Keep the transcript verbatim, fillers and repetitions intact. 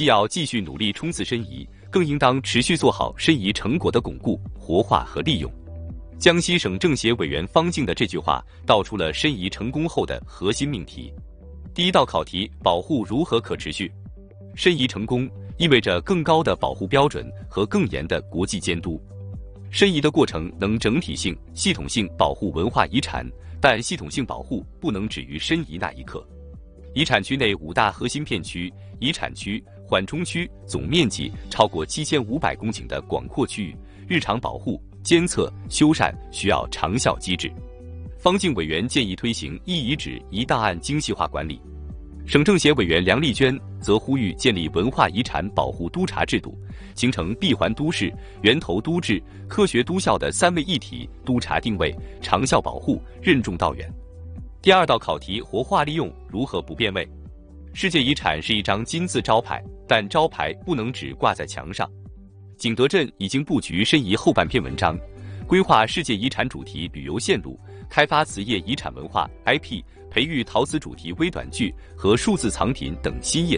既要继续努力冲刺申遗，更应当持续做好申遗成果的巩固、活化和利用。江西省政协委员方静的这句话道出了申遗成功后的核心命题。第一道考题：保护如何可持续？申遗成功意味着更高的保护标准和更严的国际监督。申遗的过程能整体性、系统性保护文化遗产，但系统性保护不能止于申遗那一刻。遗产区内五大核心片区、遗产区、缓冲区总面积超过七千五百公顷的广阔区域，日常保护、监测、修缮需要长效机制。方静委员建议推行一遗址一档案精细化管理。省政协委员梁丽娟则呼吁建立文化遗产保护督查制度，形成闭环都市、源头都治、科学都校的三位一体督查定位，长效保护，任重道远。第二道考题：活化利用如何不变味？世界遗产是一张金字招牌，但招牌不能只挂在墙上。景德镇已经布局申遗后半篇文章，规划世界遗产主题旅游线路，开发瓷业遗产文化 I P， 培育陶瓷主题微短剧和数字藏品等新业